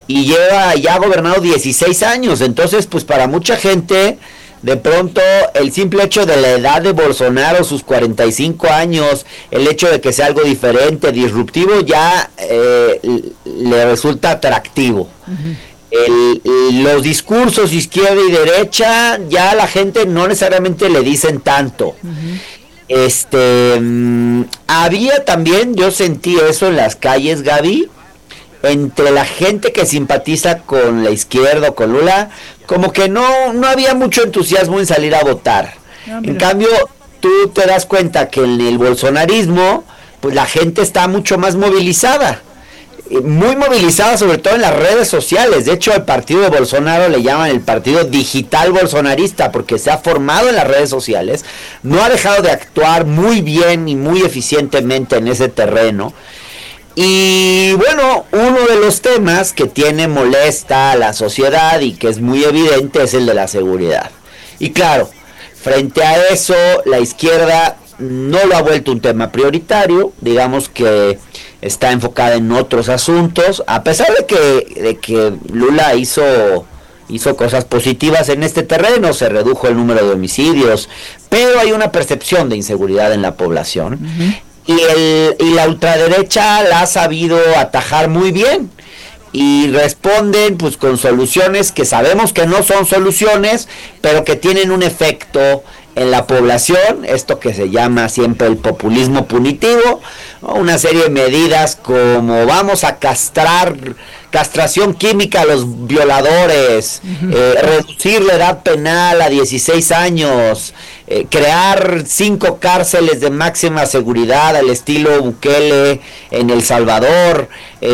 y ya ha gobernado 16 años. Entonces, pues para mucha gente, de pronto, el simple hecho de la edad de Bolsonaro, sus 45 años, el hecho de que sea algo diferente, disruptivo, ya le resulta atractivo. Los discursos izquierda y derecha, ya la gente no necesariamente le dicen tanto. Había también, yo sentí eso en las calles, Gaby, entre la gente que simpatiza con la izquierda o con Lula, como que no había mucho entusiasmo en salir a votar. En cambio, tú te das cuenta que en el bolsonarismo, pues la gente está mucho más movilizada. Muy movilizada, sobre todo en las redes sociales. De hecho, al partido de Bolsonaro le llaman el partido digital bolsonarista, porque se ha formado en las redes sociales, no ha dejado de actuar muy bien y muy eficientemente en ese terreno. Y bueno, uno de los temas que tiene molesta a la sociedad y que es muy evidente es el de la seguridad. Y claro, frente a eso, la izquierda no lo ha vuelto un tema prioritario, digamos que está enfocada en otros asuntos, a pesar de que Lula hizo cosas positivas en este terreno, se redujo el número de homicidios, pero hay una percepción de inseguridad en la población. Y la ultraderecha la ha sabido atajar muy bien y responden pues con soluciones que sabemos que no son soluciones, pero que tienen un efecto en la población, esto que se llama siempre el populismo punitivo, ¿no? Una serie de medidas como vamos a castración química a los violadores, reducir la edad penal a 16 años, crear 5 cárceles de máxima seguridad al estilo Bukele en El Salvador,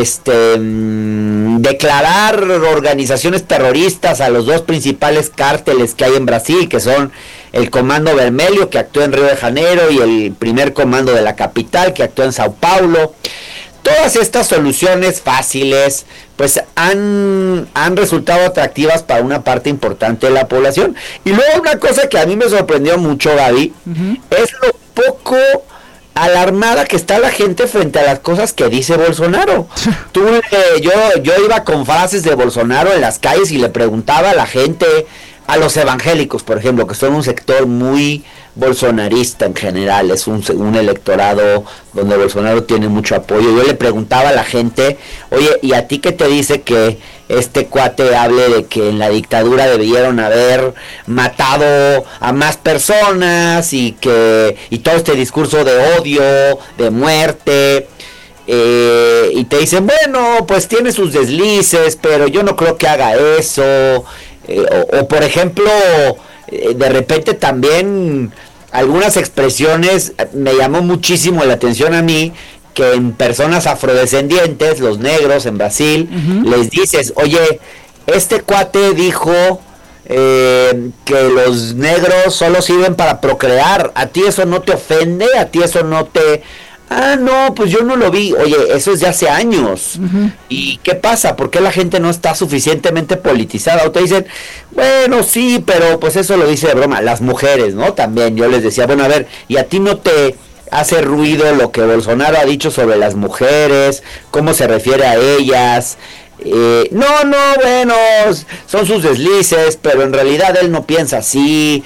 declarar organizaciones terroristas a los 2 principales cárteles que hay en Brasil, que son el Comando Vermelho, que actúa en Río de Janeiro, y el primer comando de la capital, que actúa en Sao Paulo. Todas estas soluciones fáciles pues han resultado atractivas para una parte importante de la población. Y luego una cosa que a mí me sorprendió mucho, Gaby, es lo poco alarmada que está la gente frente a las cosas que dice Bolsonaro. Yo iba con frases de Bolsonaro en las calles y le preguntaba a la gente, a los evangélicos, por ejemplo, que son un sector muy bolsonarista en general, es un electorado donde Bolsonaro tiene mucho apoyo. Yo le preguntaba a la gente, oye, ¿y a ti qué te dice que este cuate hable de que en la dictadura debieron haber matado a más personas y todo este discurso de odio, de muerte? Y te dicen, bueno, pues tiene sus deslices, pero yo no creo que haga eso. O por ejemplo, de repente también algunas expresiones me llamó muchísimo la atención a mí, que en personas afrodescendientes, los negros en Brasil, les dices, oye, este cuate dijo que los negros solo sirven para procrear, ¿a ti eso no te ofende? ¿A ti eso no te...? Ah, no, pues yo no lo vi. Oye, eso es de hace años. ¿Y qué pasa? ¿Por qué la gente no está suficientemente politizada? O te dicen, bueno, sí, pero pues eso lo dice de broma. Las mujeres, ¿no? También yo les decía, bueno, a ver, ¿y a ti no te hace ruido lo que Bolsonaro ha dicho sobre las mujeres? ¿Cómo se refiere a ellas? No, bueno, son sus deslices, pero en realidad él no piensa así.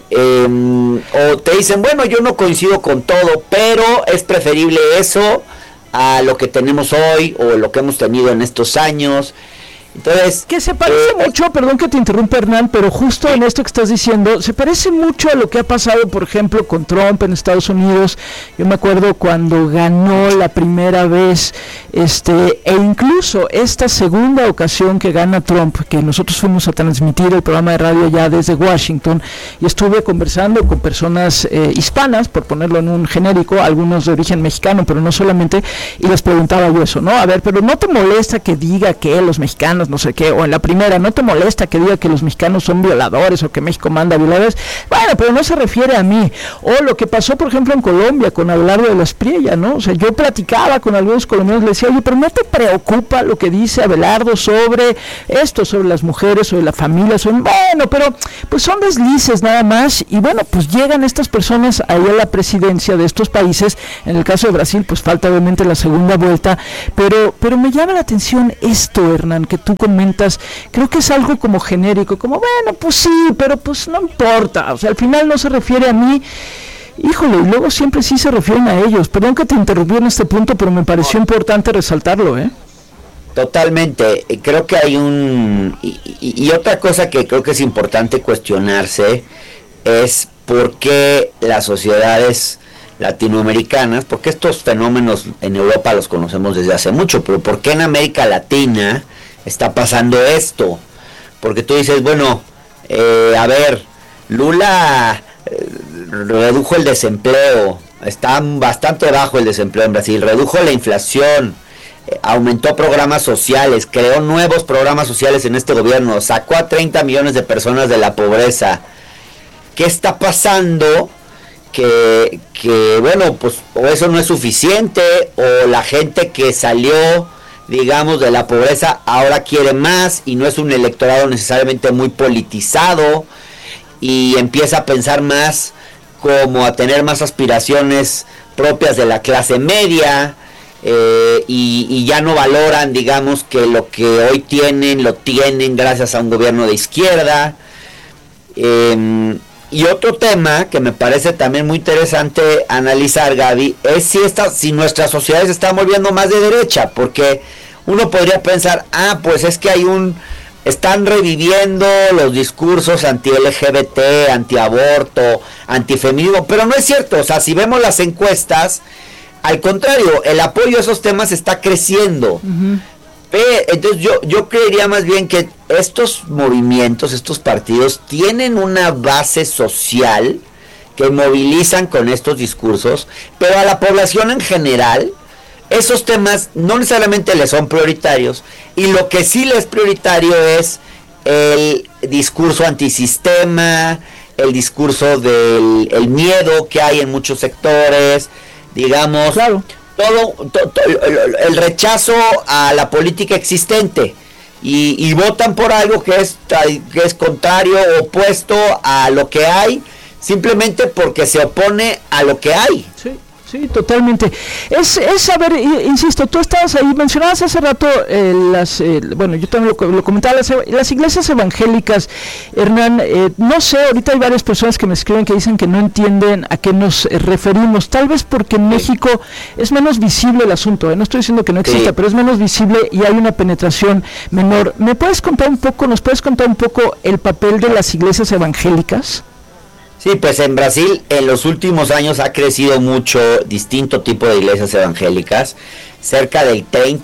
O te dicen, bueno, yo no coincido con todo, pero es preferible eso a lo que tenemos hoy o lo que hemos tenido en estos años. Entonces, que se parece mucho, perdón que te interrumpa, Hernán, pero justo en esto que estás diciendo, se parece mucho a lo que ha pasado, por ejemplo, con Trump en Estados Unidos. Yo me acuerdo cuando ganó la primera vez, e incluso esta segunda ocasión que gana Trump, que nosotros fuimos a transmitir el programa de radio ya desde Washington, y estuve conversando con personas hispanas, por ponerlo en un genérico, algunos de origen mexicano, pero no solamente, y les preguntaba yo eso, ¿no? A ver, pero ¿no te molesta que diga que los mexicanos no sé qué, o en la primera, ¿no te molesta que diga que los mexicanos son violadores o que México manda violadores? Bueno, pero no se refiere a mí. O lo que pasó, por ejemplo, en Colombia con Abelardo de la Espriella, ¿no? O sea, yo platicaba con algunos colombianos, les decía, oye, pero ¿no te preocupa lo que dice Abelardo sobre esto, sobre las mujeres, sobre la familia? Bueno, pero pues son deslices nada más, y bueno, pues llegan estas personas ahí a la presidencia de estos países. En el caso de Brasil, pues falta obviamente la segunda vuelta, pero me llama la atención esto, Hernán, que tú tú comentas, creo que es algo como genérico, como bueno, pues sí, pero pues no importa, o sea, al final no se refiere a mí. Híjole, y luego siempre sí se refieren a ellos. Perdón que te interrumpí en este punto, pero me pareció importante resaltarlo, ¿eh? Totalmente, creo que hay y otra cosa que creo que es importante cuestionarse es por qué las sociedades latinoamericanas, porque estos fenómenos en Europa los conocemos desde hace mucho, pero por qué en América Latina está pasando esto, porque tú dices, bueno, a ver, Lula redujo el desempleo, está bastante bajo el desempleo en Brasil, redujo la inflación, aumentó programas sociales, creó nuevos programas sociales en este gobierno, sacó a 30 millones de personas de la pobreza. ¿Qué está pasando? Que bueno, pues o eso no es suficiente, o la gente que salió, digamos, de la pobreza ahora quiere más y no es un electorado necesariamente muy politizado y empieza a pensar más como a tener más aspiraciones propias de la clase media, y ya no valoran, digamos, que lo que hoy tienen, lo tienen gracias a un gobierno de izquierda. Y otro tema que me parece también muy interesante analizar, Gaby, es si nuestras sociedades se están volviendo más de derecha, porque uno podría pensar, pues es que están reviviendo los discursos anti-LGBT, anti-aborto, antifeminismo, pero no es cierto. O sea, si vemos las encuestas, al contrario, el apoyo a esos temas está creciendo. Uh-huh. Entonces yo creería más bien que estos movimientos, estos partidos tienen una base social que movilizan con estos discursos, pero a la población en general esos temas no necesariamente les son prioritarios, y lo que sí les es prioritario es el discurso antisistema, el discurso del miedo que hay en muchos sectores, digamos, claro. todo el rechazo a la política existente, y votan por algo que es contrario, opuesto a lo que hay, simplemente porque se opone a lo que hay. Sí, totalmente. A ver, insisto, tú estabas ahí, mencionabas hace rato bueno, yo también lo comentaba, las iglesias evangélicas, Hernán, no sé, ahorita hay varias personas que me escriben que dicen que no entienden a qué nos referimos, tal vez porque en México es menos visible el asunto, no estoy diciendo que no exista, pero es menos visible y hay una penetración menor. Nos puedes contar un poco el papel de las iglesias evangélicas? Sí, pues en Brasil en los últimos años ha crecido mucho distinto tipo de iglesias evangélicas. Cerca del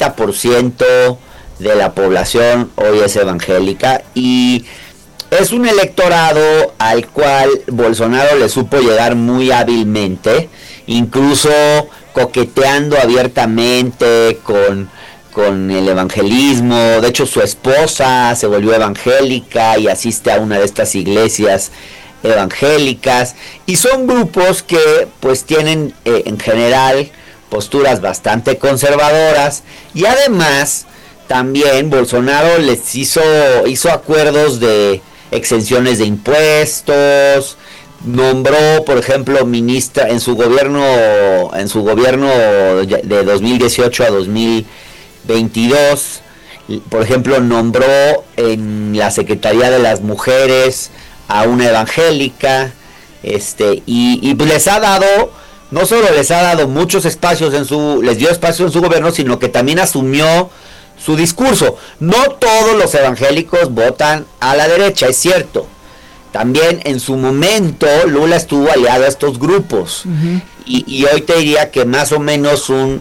30% de la población hoy es evangélica, y es un electorado al cual Bolsonaro le supo llegar muy hábilmente, incluso coqueteando abiertamente con el evangelismo. De hecho, su esposa se volvió evangélica y asiste a una de estas iglesias evangélicas, y son grupos que pues tienen en general posturas bastante conservadoras, y además también Bolsonaro les hizo acuerdos de exenciones de impuestos, nombró, por ejemplo, ministra en su gobierno de 2018 a 2022, por ejemplo, nombró en la Secretaría de las Mujeres a una evangélica, y pues les ha dado, no solo les ha dado muchos espacios les dio espacio en su gobierno, sino que también asumió su discurso. No todos los evangélicos votan a la derecha, es cierto. También en su momento Lula estuvo aliado a estos grupos, uh-huh. y hoy te diría que más o menos un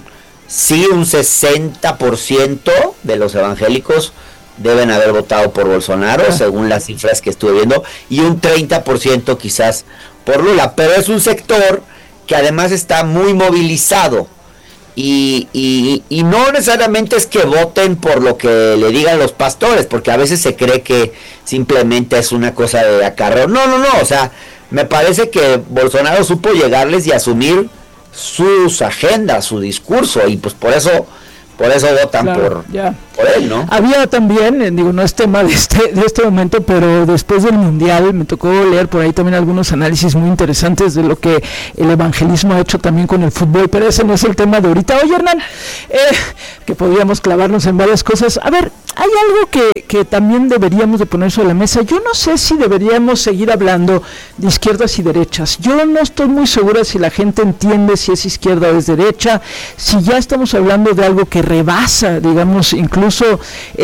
60% de los evangélicos deben haber votado por Bolsonaro, según las cifras que estuve viendo, y un 30% quizás por Lula, pero es un sector que además está muy movilizado, y no necesariamente es que voten por lo que le digan los pastores, porque a veces se cree que simplemente es una cosa de acarreo. No, o sea, me parece que Bolsonaro supo llegarles y asumir sus agendas, su discurso, y pues por eso por eso votan por él, ¿no? Había también, no es tema de este momento, pero después del Mundial me tocó leer por ahí también algunos análisis muy interesantes de lo que el evangelismo ha hecho también con el fútbol, pero ese no es el tema de ahorita. Oye, Hernán, que podríamos clavarnos en varias cosas. A ver, hay algo que también deberíamos de poner sobre la mesa. Yo no sé si deberíamos seguir hablando de izquierdas y derechas. Yo no estoy muy segura si la gente entiende si es izquierda o es derecha, si ya estamos hablando de algo que rebasa, digamos, incluso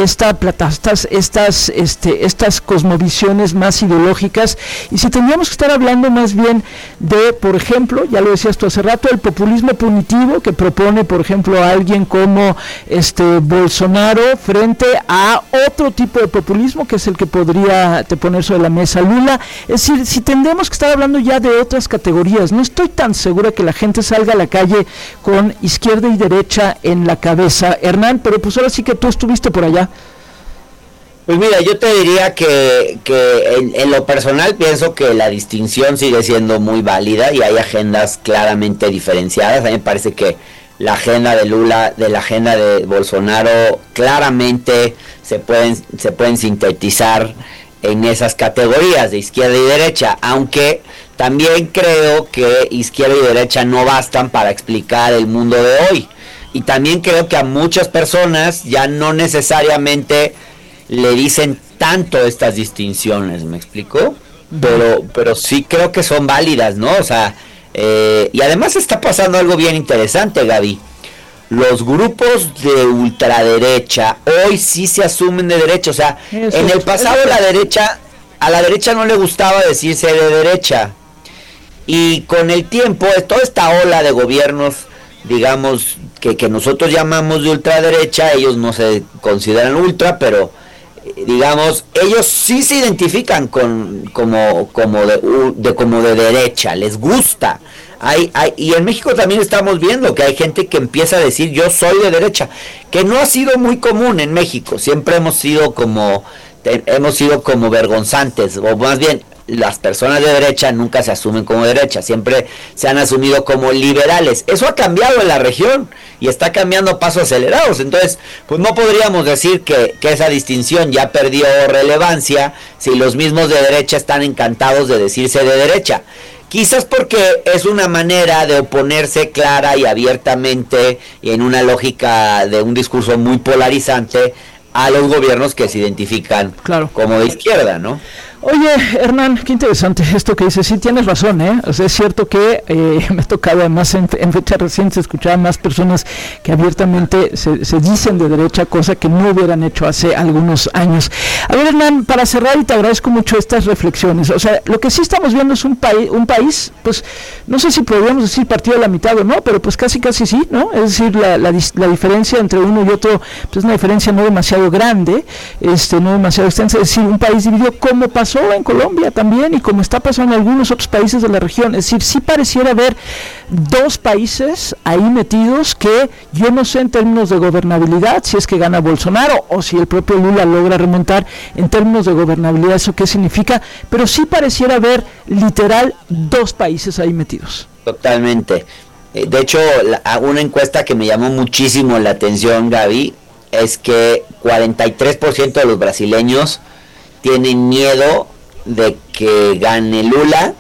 estas cosmovisiones más ideológicas, y si tendríamos que estar hablando más bien de, por ejemplo, ya lo decías tú hace rato, el populismo punitivo que propone, por ejemplo, a alguien como Bolsonaro frente a otro tipo de populismo que es el que podría poner sobre la mesa Lula. Es decir, si tendremos que estar hablando ya de otras categorías, no estoy tan segura que la gente salga a la calle con izquierda y derecha en la cabeza, Hernán, pero pues ahora sí que tú estuviste por allá. Pues mira, yo te diría que en lo personal pienso que la distinción sigue siendo muy válida y hay agendas claramente diferenciadas. A mí me parece que la agenda de Lula, de la agenda de Bolsonaro, claramente se pueden sintetizar en esas categorías de izquierda y derecha, aunque también creo que izquierda y derecha no bastan para explicar el mundo de hoy. Y también creo que a muchas personas ya no necesariamente le dicen tanto estas distinciones, ¿me explico? Pero sí creo que son válidas, ¿no? O sea, y además está pasando algo bien interesante, Gaby. Los grupos de ultraderecha hoy sí se asumen de derecha. O sea, en el pasado a la derecha no le gustaba decirse de derecha. Y con el tiempo, toda esta ola de gobiernos, digamos, que nosotros llamamos de ultraderecha, ellos no se consideran ultra, pero digamos, ellos sí se identifican como de derecha, les gusta. Y en México también estamos viendo que hay gente que empieza a decir yo soy de derecha, que no ha sido muy común en México. Siempre hemos sido como vergonzantes, o más bien las personas de derecha nunca se asumen como derecha, siempre se han asumido como liberales. Eso ha cambiado en la región y está cambiando a pasos acelerados. Entonces, pues no podríamos decir que esa distinción ya perdió relevancia si los mismos de derecha están encantados de decirse de derecha. Quizás porque es una manera de oponerse clara y abiertamente y en una lógica de un discurso muy polarizante a los gobiernos que se identifican como de izquierda, ¿no? Oye, Hernán, qué interesante esto que dices. Sí, tienes razón, ¿eh? O sea, es cierto que me ha tocado además en fechas recientes escuchar a más personas que abiertamente se dicen de derecha, cosa que no hubieran hecho hace algunos años. A ver, Hernán, para cerrar, y te agradezco mucho estas reflexiones. O sea, lo que sí estamos viendo es un país, pues, no sé si podríamos decir partido de la mitad o no, pero pues casi sí, ¿no? Es decir, la diferencia entre uno y otro, pues es una diferencia no demasiado grande, no demasiado extensa. Es decir, un país dividido, como pasó en Colombia también y como está pasando en algunos otros países de la región. Es decir, sí pareciera haber dos países ahí metidos que yo no sé en términos de gobernabilidad si es que gana Bolsonaro o si el propio Lula logra remontar en términos de gobernabilidad, eso qué significa, pero sí pareciera haber literal dos países ahí metidos. Totalmente. De hecho, una encuesta que me llamó muchísimo la atención, Gaby, es que 43% de los brasileños tienen miedo de que gane Lula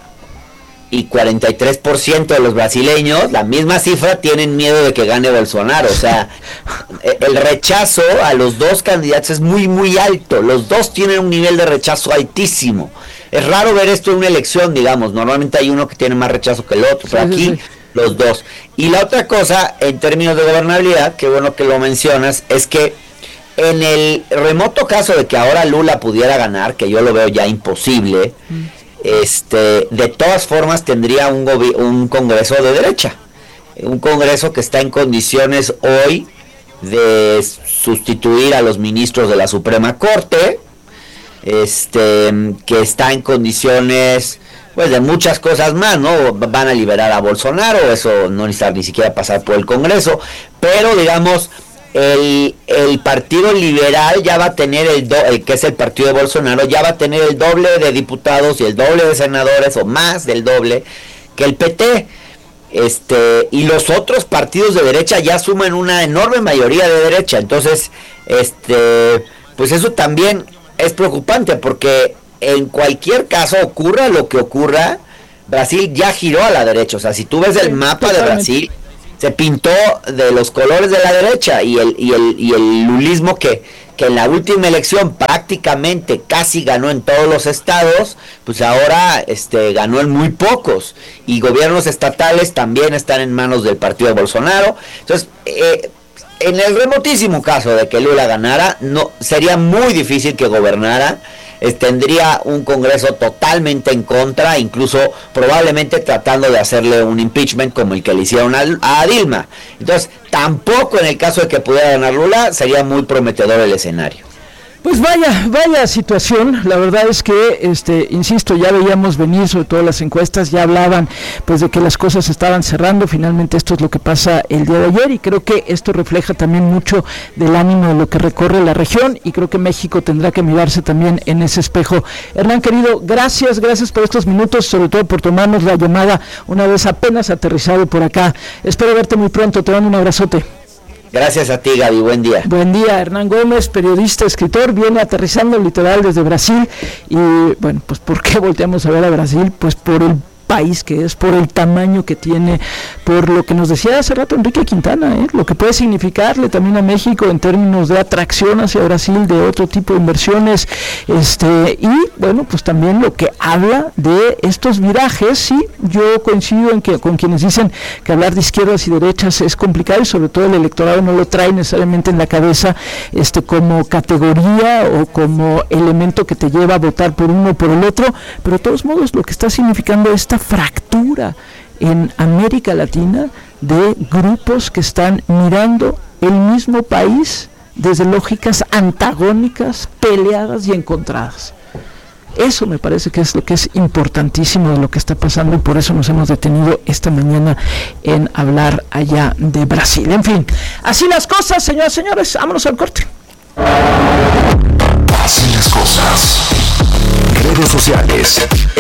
y 43% de los brasileños, la misma cifra, tienen miedo de que gane Bolsonaro. O sea, el rechazo a los dos candidatos es muy, muy alto. Los dos tienen un nivel de rechazo altísimo. Es raro ver esto en una elección, digamos. Normalmente hay uno que tiene más rechazo que el otro, pero aquí los dos. Y la otra cosa, en términos de gobernabilidad, qué bueno que lo mencionas, es que en el remoto caso de que ahora Lula pudiera ganar, que yo lo veo ya imposible, de todas formas tendría un Congreso de derecha, un Congreso que está en condiciones hoy de sustituir a los ministros de la Suprema Corte, que está en condiciones pues de muchas cosas más, ¿no? Van a liberar a Bolsonaro, eso no necesita ni siquiera pasar por el Congreso, pero digamos el Partido Liberal ya va a tener que es el partido de Bolsonaro, ya va a tener el doble de diputados y el doble de senadores, o más del doble, que el PT. y los otros partidos de derecha ya suman una enorme mayoría de derecha. Entonces, pues eso también es preocupante, porque en cualquier caso, ocurra lo que ocurra, Brasil ya giró a la derecha. O sea, si tú ves el mapa de Brasil, se pintó de los colores de la derecha, y el lulismo que en la última elección prácticamente casi ganó en todos los estados, pues ahora ganó en muy pocos, y gobiernos estatales también están en manos del partido de Bolsonaro. Entonces, en el remotísimo caso de que Lula ganara, no sería muy difícil que gobernara. Tendría un Congreso totalmente en contra, incluso probablemente tratando de hacerle un impeachment como el que le hicieron a Dilma. Entonces, tampoco en el caso de que pudiera ganar Lula sería muy prometedor el escenario. Pues vaya situación. La verdad es que, insisto, ya veíamos venir, sobre todo las encuestas ya hablaban pues de que las cosas se estaban cerrando. Finalmente esto es lo que pasa el día de ayer, y creo que esto refleja también mucho del ánimo de lo que recorre la región, y creo que México tendrá que mirarse también en ese espejo. Hernán, querido, gracias por estos minutos, sobre todo por tomarnos la llamada una vez apenas aterrizado por acá. Espero verte muy pronto, te mando un abrazote. Gracias a ti, Gaby, buen día. Buen día. Hernán Gómez, periodista, escritor, viene aterrizando literal desde Brasil. Y bueno, pues ¿por qué volteamos a ver a Brasil? Pues por el país que es, por el tamaño que tiene, por lo que nos decía hace rato Enrique Quintana, lo que puede significarle también a México en términos de atracción hacia Brasil, de otro tipo de inversiones, y bueno, pues también lo que habla de estos virajes. Sí, yo coincido en que con quienes dicen que hablar de izquierdas y derechas es complicado, y sobre todo el electorado no lo trae necesariamente en la cabeza como categoría o como elemento que te lleva a votar por uno o por el otro, pero de todos modos lo que está significando esta fractura en América Latina de grupos que están mirando el mismo país desde lógicas antagónicas, peleadas y encontradas. Eso me parece que es lo que es importantísimo de lo que está pasando, y por eso nos hemos detenido esta mañana en hablar allá de Brasil. En fin, así las cosas, señoras y señores, vámonos al corte. Así las cosas. Redes sociales,